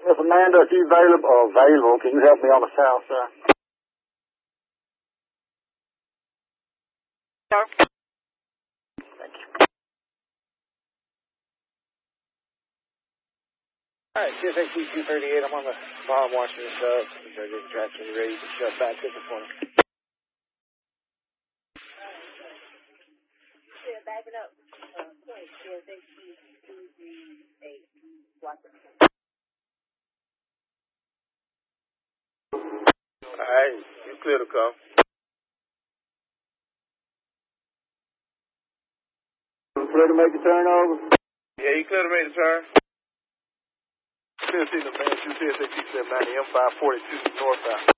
Yes, Amanda, if you're available, can you help me on the south side? Sir? Thank you. All right, CSX 238, I'm on the bottom watching the sub. Start getting tracks when you're ready to shut back to the corner. Yeah, back it up. CSX 238. Watch it. All right, you clear to come. Clear to make the turnover? Yeah, you clear to make the turn? CSX, the man, CSX 279, M542 northbound.